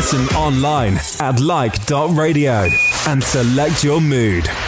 Listen online at like.radio and select your mood.